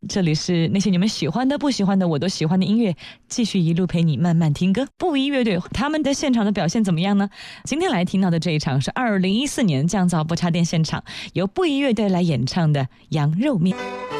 这里是那些你们喜欢的、不喜欢的，我都喜欢的音乐，继续一路陪你慢慢听歌。布衣乐队他们的现场的表现怎么样呢？今天来听到的这一场是2014年降噪不插电现场，由布衣乐队来演唱的《羊肉面》。